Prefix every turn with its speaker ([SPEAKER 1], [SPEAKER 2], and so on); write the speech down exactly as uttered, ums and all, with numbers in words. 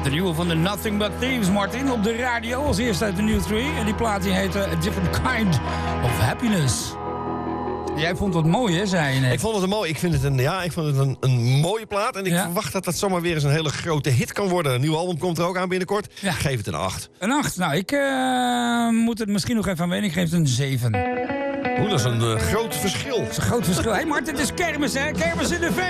[SPEAKER 1] De nieuwe van de Nothing But Thieves, Martin, op de radio. Als eerste uit de New Three. En die plaat die heette A Different Kind of Happiness. Jij vond het mooi, hè, zei je net.
[SPEAKER 2] Ik vond het een mooi. Ik vind het een, ja, ik vond het een, een mooie plaat. En ik
[SPEAKER 1] ja.
[SPEAKER 2] verwacht dat dat zomaar weer eens een hele grote hit kan worden. Een nieuw album komt er ook aan binnenkort.
[SPEAKER 1] Ja.
[SPEAKER 2] Geef het een acht.
[SPEAKER 1] Een acht. Nou, ik uh, moet het misschien nog even aan wennen. Ik geef het een zeven.
[SPEAKER 2] Oeh, dat is een uh, groot verschil.
[SPEAKER 1] Dat is een groot verschil. Hé, hey, Martin, het is kermis, hè? Kermis in de V.